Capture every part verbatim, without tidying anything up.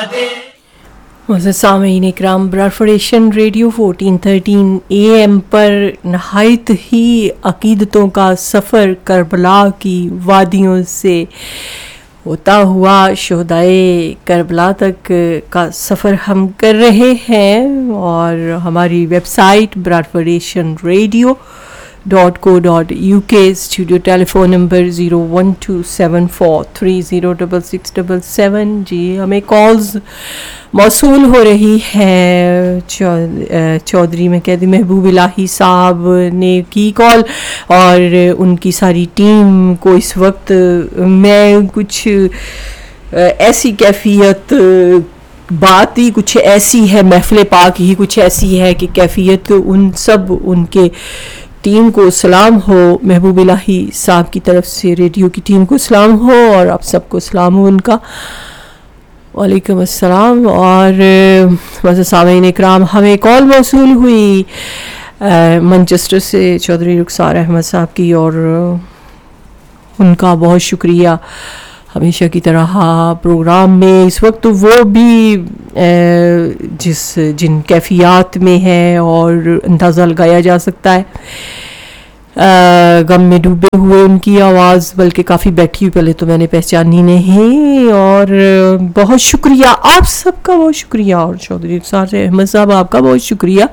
दे। सामीन इकराम, ब्रॉडफोर्डेशन radio fourteen thirteen A M पर नहायत ही अकीदतों का सफ़र करबला की वादियों से होता हुआ शोहदाए करबला तक का सफ़र हम कर रहे हैं। और हमारी website ब्रॉडफोर्डेशन radio dot co dot U के, studio telephone number zero one two seven four three zero double six double seven. जी, हमें कॉल्स मौसूल हो रही है। चौधरी में कहती महबूब इलाही साहब ने की कॉल और उनकी सारी टीम को इस वक्त मैं कुछ ऐसी कैफियत, बात ही कुछ ऐसी है, महफिल पाक ही कुछ ऐसी है कि कैफियत उन सब उनके टीम को सलाम हो, महबूब इलाही साहब की तरफ से रेडियो की टीम को सलाम हो और आप सबको सलाम हो उनका। वालेकुम अस्सलाम। और वैसे सामीन इकराम, हमें कॉल मौसूल हुई मैनचेस्टर से चौधरी रुखसार अहमद साहब की और उनका बहुत शुक्रिया हमेशा की तरह प्रोग्राम में। इस वक्त तो वो भी जिस जिन कैफियत में है और अंदाज़ा लगाया जा सकता है, गम में डूबे हुए उनकी आवाज़ बल्कि काफ़ी बैठी हुई पहले तो मैंने पहचानी नहीं। और बहुत शुक्रिया आप सबका, बहुत शुक्रिया। और चौधरी रुखसार अहमद साहब आपका बहुत शुक्रिया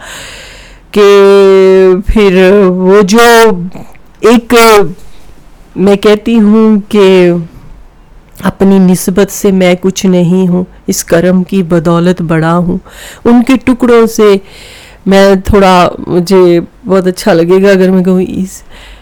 कि फिर वो जो एक मैं कहती हूँ कि अपनी निस्बत से मैं कुछ नहीं हूँ, इस करम की बदौलत बड़ा हूँ, उनके टुकड़ों से मैं थोड़ा, मुझे बहुत अच्छा लगेगा अगर मैं कहूँ इस